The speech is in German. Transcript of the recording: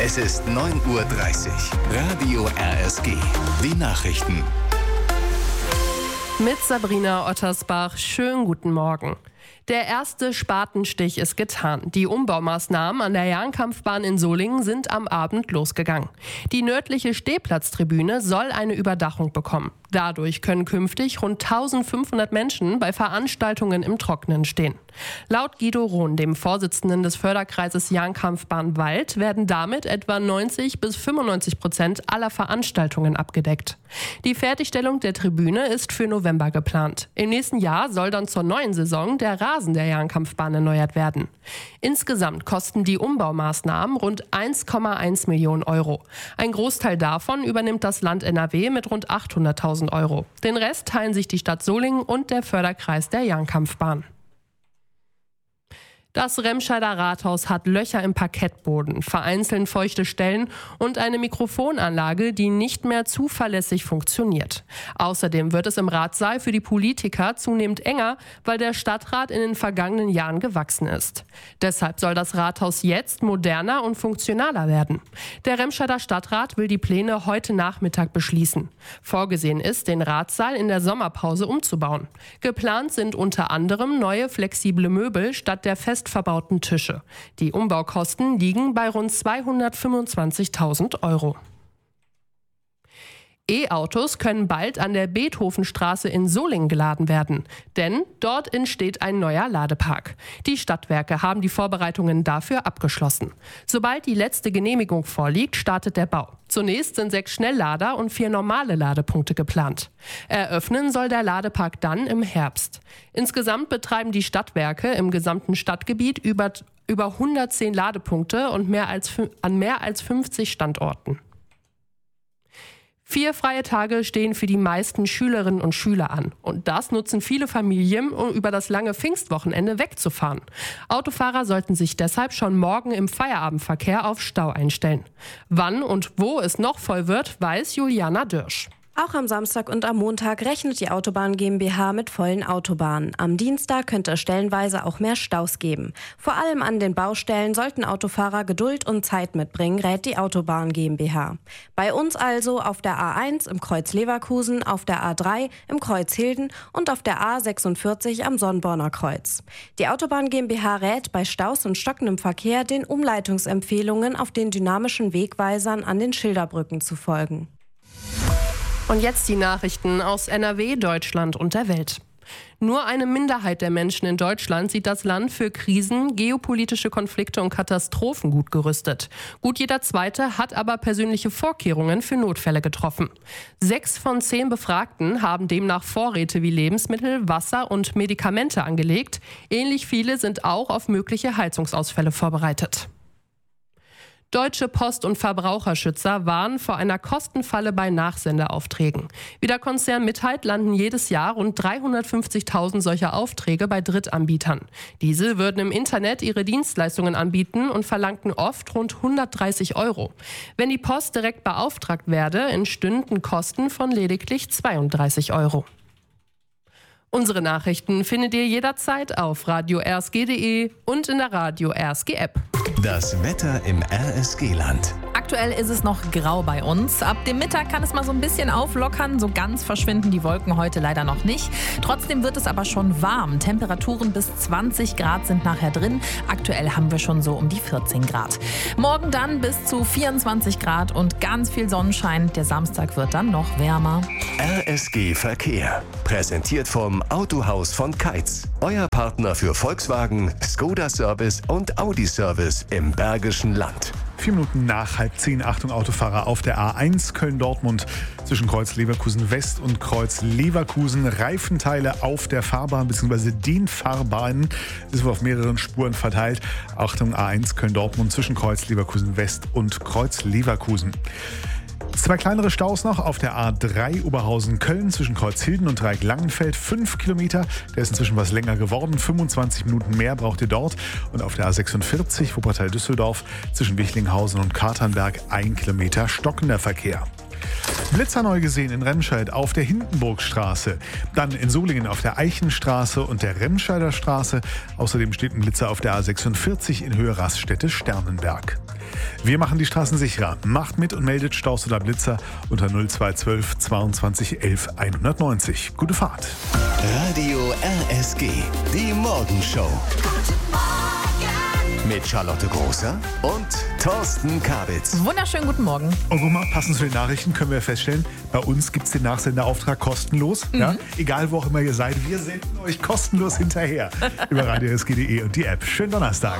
Es ist 9:30 Uhr. Radio RSG. Die Nachrichten. Mit Sabrina Ottersbach. Schönen guten Morgen. Der erste Spatenstich ist getan. Die Umbaumaßnahmen an der Jahnkampfbahn in Solingen sind am Abend losgegangen. Die nördliche Stehplatztribüne soll eine Überdachung bekommen. Dadurch können künftig rund 1500 Menschen bei Veranstaltungen im Trockenen stehen. Laut Guido Rohn, dem Vorsitzenden des Förderkreises Jahnkampfbahn-Wald, werden damit etwa 90-95% aller Veranstaltungen abgedeckt. Die Fertigstellung der Tribüne ist für November geplant. Im nächsten Jahr soll dann zur neuen Saison der Rasen der Jahnkampfbahn erneuert werden. Insgesamt kosten die Umbaumaßnahmen rund 1,1 Millionen Euro. Ein Großteil davon übernimmt das Land NRW mit rund 800.000 Euro. Den Rest teilen sich die Stadt Solingen und der Förderkreis der Jahnkampfbahn. Das Remscheider Rathaus hat Löcher im Parkettboden, vereinzelt feuchte Stellen und eine Mikrofonanlage, die nicht mehr zuverlässig funktioniert. Außerdem wird es im Ratssaal für die Politiker zunehmend enger, weil der Stadtrat in den vergangenen Jahren gewachsen ist. Deshalb soll das Rathaus jetzt moderner und funktionaler werden. Der Remscheider Stadtrat will die Pläne heute Nachmittag beschließen. Vorgesehen ist, den Ratssaal in der Sommerpause umzubauen. Geplant sind unter anderem neue flexible Möbel statt der fest verbauten Tische. Die Umbaukosten liegen bei rund 225.000 Euro. E-Autos können bald an der Beethovenstraße in Solingen geladen werden, denn dort entsteht ein neuer Ladepark. Die Stadtwerke haben die Vorbereitungen dafür abgeschlossen. Sobald die letzte Genehmigung vorliegt, startet der Bau. Zunächst sind 6 Schnelllader und 4 normale Ladepunkte geplant. Eröffnen soll der Ladepark dann im Herbst. Insgesamt betreiben die Stadtwerke im gesamten Stadtgebiet über 110 Ladepunkte und an mehr als 50 Standorten. 4 freie Tage stehen für die meisten Schülerinnen und Schüler an. Und das nutzen viele Familien, um über das lange Pfingstwochenende wegzufahren. Autofahrer sollten sich deshalb schon morgen im Feierabendverkehr auf Stau einstellen. Wann und wo es noch voll wird, weiß Juliana Dürsch. Auch am Samstag und am Montag rechnet die Autobahn GmbH mit vollen Autobahnen. Am Dienstag könnte es stellenweise auch mehr Staus geben. Vor allem an den Baustellen sollten Autofahrer Geduld und Zeit mitbringen, rät die Autobahn GmbH. Bei uns also auf der A1 im Kreuz Leverkusen, auf der A3 im Kreuz Hilden und auf der A46 am Sonnborner Kreuz. Die Autobahn GmbH rät bei Staus und stockendem Verkehr den Umleitungsempfehlungen auf den dynamischen Wegweisern an den Schilderbrücken zu folgen. Und jetzt die Nachrichten aus NRW, Deutschland und der Welt. Nur eine Minderheit der Menschen in Deutschland sieht das Land für Krisen, geopolitische Konflikte und Katastrophen gut gerüstet. Gut jeder Zweite hat aber persönliche Vorkehrungen für Notfälle getroffen. 6 von 10 Befragten haben demnach Vorräte wie Lebensmittel, Wasser und Medikamente angelegt. Ähnlich viele sind auch auf mögliche Heizungsausfälle vorbereitet. Deutsche Post- und Verbraucherschützer warnen vor einer Kostenfalle bei Nachsendeaufträgen. Wie der Konzern mitteilt, landen jedes Jahr rund 350.000 solcher Aufträge bei Drittanbietern. Diese würden im Internet ihre Dienstleistungen anbieten und verlangten oft rund 130 Euro. Wenn die Post direkt beauftragt werde, entstünden Kosten von lediglich 32 Euro. Unsere Nachrichten findet ihr jederzeit auf radio-rsg.de und in der Radio RSG App. Das Wetter im RSG-Land. Aktuell ist es noch grau bei uns. Ab dem Mittag kann es mal so ein bisschen auflockern. So ganz verschwinden die Wolken heute leider noch nicht. Trotzdem wird es aber schon warm. Temperaturen bis 20 Grad sind nachher drin. Aktuell haben wir schon so um die 14 Grad. Morgen dann bis zu 24 Grad und ganz viel Sonnenschein. Der Samstag wird dann noch wärmer. RSG Verkehr. Präsentiert vom Autohaus von Keitz. Euer Partner für Volkswagen, Skoda Service und Audi Service im Bergischen Land. 4 Minuten nach 9:30. Achtung Autofahrer auf der A1 Köln-Dortmund zwischen Kreuz Leverkusen West und Kreuz Leverkusen. Reifenteile auf der Fahrbahn bzw. den Fahrbahnen. Das ist wohl auf mehreren Spuren verteilt. Achtung A1 Köln-Dortmund zwischen Kreuz Leverkusen West und Kreuz Leverkusen. 2 kleinere Staus noch auf der A3 Oberhausen-Köln zwischen Kreuzhilden und Dreieck-Langenfeld. 5 Kilometer, der ist inzwischen was länger geworden. 25 Minuten mehr braucht ihr dort. Und auf der A46 Wuppertal-Düsseldorf zwischen Wichlinghausen und Katernberg 1 Kilometer stockender Verkehr. Blitzer neu gesehen in Remscheid auf der Hindenburgstraße. Dann in Solingen auf der Eichenstraße und der Remscheider Straße. Außerdem steht ein Blitzer auf der A46 in Höhe Raststätte Sternenberg. Wir machen die Straßen sicherer. Macht mit und meldet Staus oder Blitzer unter 0212 22 11 190. Gute Fahrt. Radio RSG, die Morgenshow. Mit Charlotte Großer und Thorsten Kabitz. Wunderschönen guten Morgen. Und guck mal, passend zu den Nachrichten können wir feststellen, bei uns gibt es den Nachsenderauftrag kostenlos. Ja? Egal wo auch immer ihr seid, wir senden euch kostenlos hinterher über radio-rsg.de und die App. Schönen Donnerstag.